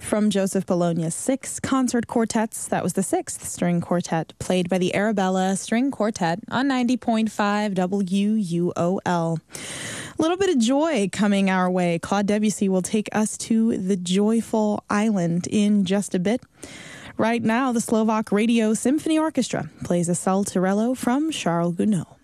From Joseph Bologna's 6 concert quartets, that was the 6th string quartet played by the Arabella String Quartet on 90.5 WUOL. A little bit of joy coming our way. Claude Debussy will take us to the joyful island in just a bit. Right now, the Slovak Radio Symphony Orchestra plays a Saltarello from Charles Gounod.